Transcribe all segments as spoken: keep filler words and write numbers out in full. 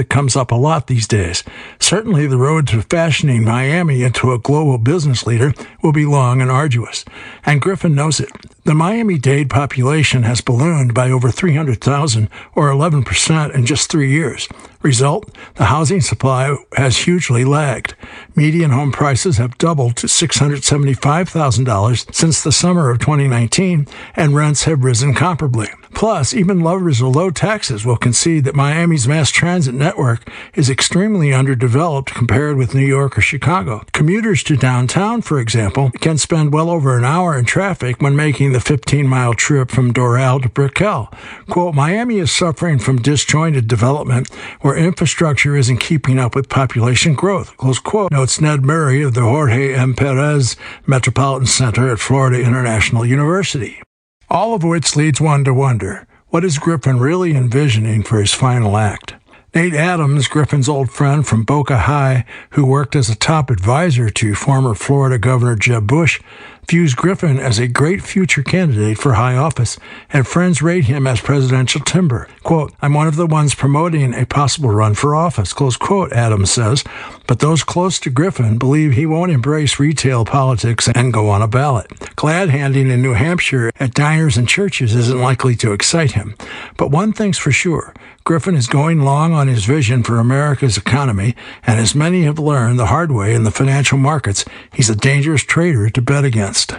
It comes up a lot these days. Certainly the road to fashioning Miami into a global business leader will be long and arduous. And Griffin knows it. The Miami-Dade population has ballooned by over three hundred thousand, or eleven percent in just three years. Result, the housing supply has hugely lagged. Median home prices have doubled to six hundred seventy-five thousand dollars since the summer of twenty nineteen, and rents have risen comparably. Plus, even lovers of low taxes will concede that Miami's mass transit network is extremely underdeveloped compared with New York or Chicago. Commuters to downtown, for example, can spend well over an hour in traffic when making the fifteen-mile trip from Doral to Brickell. Quote, Miami is suffering from disjointed development where infrastructure isn't keeping up with population growth, close quote, notes Ned Murray of the Jorge M. Perez Metropolitan Center at Florida International University. All of which leads one to wonder, what is Griffin really envisioning for his final act? Nate Adams, Griffin's old friend from Boca High, who worked as a top advisor to former Florida Governor Jeb Bush, views Griffin as a great future candidate for high office, and friends rate him as presidential timber. Quote, I'm one of the ones promoting a possible run for office, close quote, Adams says, but those close to Griffin believe he won't embrace retail politics and go on a ballot. Glad-handing in New Hampshire at diners and churches isn't likely to excite him. But one thing's for sure, Griffin is going long on his vision for America's economy, and as many have learned the hard way in the financial markets, he's a dangerous trader to bet against.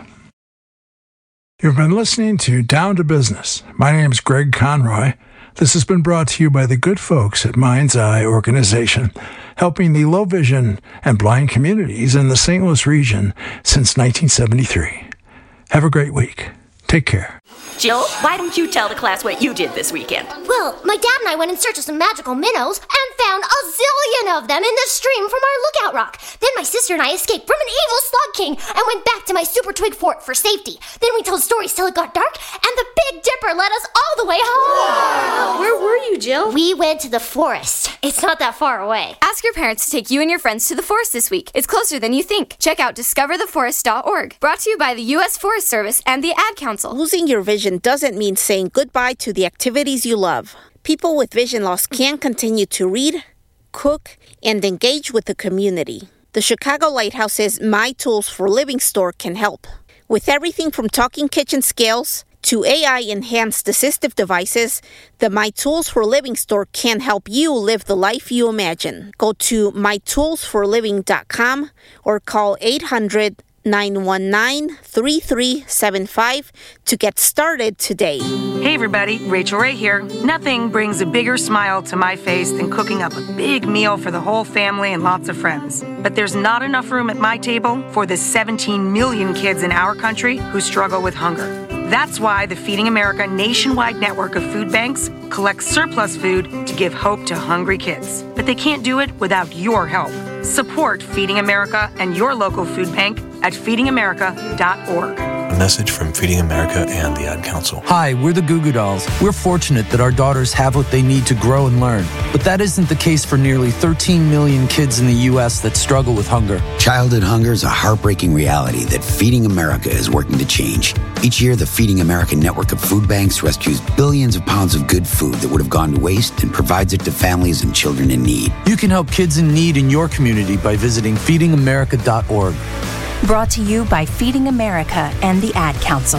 You've been listening to Down to Business. My name is Greg Conroy. This has been brought to you by the good folks at Mind's Eye Organization, helping the low vision and blind communities in the Saint Louis region since nineteen seventy-three. Have a great week. Take care. Jill, why don't you tell the class what you did this weekend? Well, my dad and I went in search of some magical minnows and found a zillion of them in the stream from our lookout rock. Then my sister and I escaped from an evil slug king and went back to my super twig fort for safety. Then we told stories till it got dark, and the Big Dipper led us all the way home. Wow. Where were you, Jill? We went to the forest. It's not that far away. Ask your parents to take you and your friends to the forest this week. It's closer than you think. Check out discover the forest dot org. Brought to you by the U S Forest Service and the Ad Council. Losing your vision doesn't mean saying goodbye to the activities you love. People with vision loss can continue to read, cook, and engage with the community. The Chicago Lighthouse's My Tools for Living store can help. With everything from talking kitchen scales to A I-enhanced assistive devices, the My Tools for Living store can help you live the life you imagine. Go to my tools for living dot com or call eight hundred, nine one nine, three three seven five to get started today. Hey everybody, Rachel Ray here. Nothing brings a bigger smile to my face than cooking up a big meal for the whole family and lots of friends. But there's not enough room at my table for the seventeen million kids in our country who struggle with hunger. That's why the Feeding America nationwide network of food banks collects surplus food to give hope to hungry kids. But they can't do it without your help. Support Feeding America and your local food bank at feeding america dot org. A message from Feeding America and the Ad Council. Hi, we're the Goo Goo Dolls. We're fortunate that our daughters have what they need to grow and learn. But that isn't the case for nearly thirteen million kids in the U S that struggle with hunger. Childhood hunger is a heartbreaking reality that Feeding America is working to change. Each year, the Feeding America network of food banks rescues billions of pounds of good food that would have gone to waste and provides it to families and children in need. You can help kids in need in your community by visiting feeding america dot org. Brought to you by Feeding America and the Ad Council.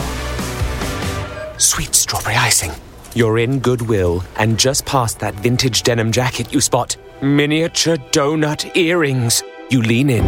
Sweet strawberry icing. You're in Goodwill, and just past that vintage denim jacket you spot miniature donut earrings. You lean in.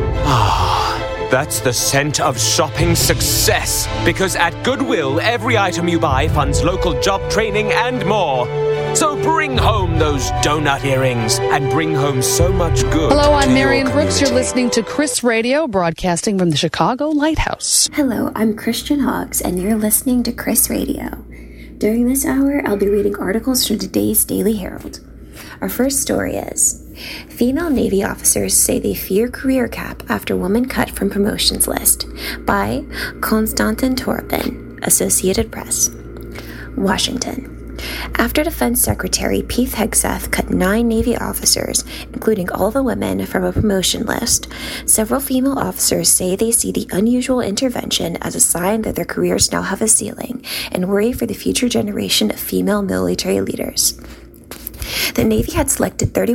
Ah, that's the scent of shopping success. Because at Goodwill, every item you buy funds local job training and more. So bring home those donut earrings and bring home so much good. Hello, I'm Marion Brooks. You're listening to Chris Radio, broadcasting from the Chicago Lighthouse. Hello, I'm Christian Hawks, and you're listening to Chris Radio. During this hour, I'll be reading articles from today's Daily Herald. Our first story is, female Navy officers say they fear career cap after woman cut from promotions list, by Konstantin Toropin, Associated Press. Washington. After Defense Secretary Pete Hegseth cut nine Navy officers, including all the women, from a promotion list, several female officers say they see the unusual intervention as a sign that their careers now have a ceiling and worry for the future generation of female military leaders. The Navy had selected thirty